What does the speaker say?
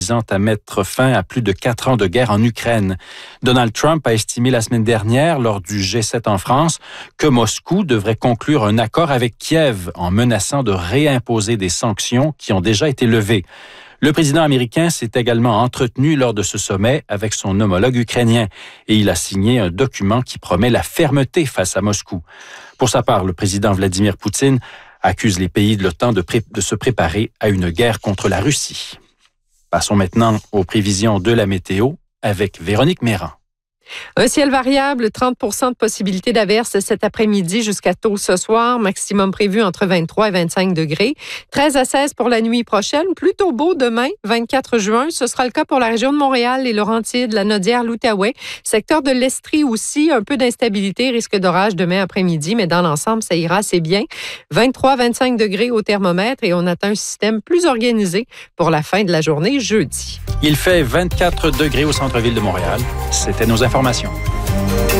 visant à mettre fin à plus de 4 ans de guerre en Ukraine. Donald Trump a estimé la semaine dernière, lors du G7 en France, que Moscou devrait conclure un accord avec Kiev en menaçant de réimposer des sanctions qui ont déjà été levées. Le président américain s'est également entretenu lors de ce sommet avec son homologue ukrainien et il a signé un document qui promet la fermeté face à Moscou. Pour sa part, le président Vladimir Poutine accuse les pays de l'OTAN de se préparer à une guerre contre la Russie. Passons maintenant aux prévisions de la météo avec Véronique Méran. Un ciel variable, 30 % de possibilité d'averse cet après-midi jusqu'à tôt ce soir. Maximum prévu entre 23 et 25 degrés. 13 à 16 pour la nuit prochaine. Plutôt beau demain, 24 juin. Ce sera le cas pour la région de Montréal, les Laurentides, la Naudière, l'Outaouais. Secteur de l'Estrie aussi, un peu d'instabilité, risque d'orage demain après-midi, mais dans l'ensemble, ça ira assez bien. 23 à 25 degrés au thermomètre et on attend un système plus organisé pour la fin de la journée jeudi. Il fait 24 degrés au centre-ville de Montréal. C'était nos informations.